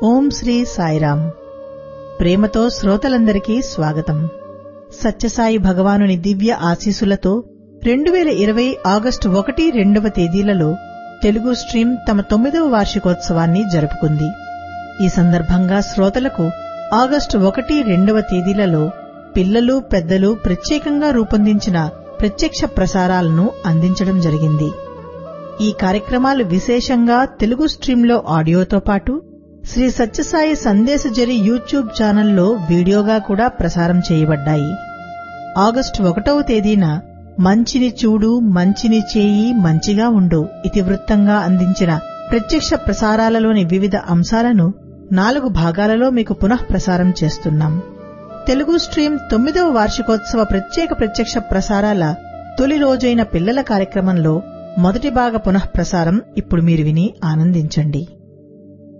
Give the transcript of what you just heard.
ఓం శ్రీ సాయిరామ్. ప్రేమతో శ్రోతలందరికీ స్వాగతం. సత్యసాయి భగవానుని దివ్య ఆశీసులతో 2020 ఆగస్టు 1, 2వ తేదీలలో తెలుగు స్ట్రీమ్ తమ 9వ వార్షికోత్సవాన్ని జరుపుకుంది. ఈ సందర్భంగా శ్రోతలకు ఆగస్టు 1, 2వ తేదీలలో పిల్లలు, పెద్దలు ప్రత్యేకంగా రూపొందించిన ప్రత్యక్ష ప్రసారాలను అందించడం జరిగింది. ఈ కార్యక్రమాలు విశేషంగా తెలుగు స్ట్రీంలో ఆడియోతో పాటు శ్రీ సత్యసాయి సందేశజరి యూట్యూబ్ ఛానల్లో వీడియోగా కూడా ప్రసారం చేయబడ్డాయి. ఆగస్టు 1వ తేదీన మంచిని చూడు, మంచిని చేయి, మంచిగా ఉండు ఇతివృత్తంగా అందించిన ప్రత్యక్ష ప్రసారాలలోని వివిధ అంశాలను 4 భాగాలలో మీకు పునః ప్రసారం చేస్తున్నాం. తెలుగు స్ట్రీమ్ 9వ వార్షికోత్సవ ప్రత్యక్ష ప్రసారాల తొలి రోజైన పిల్లల కార్యక్రమంలో మొదటి భాగ పునః ప్రసారం ఇప్పుడు మీరు విని ఆనందించండి.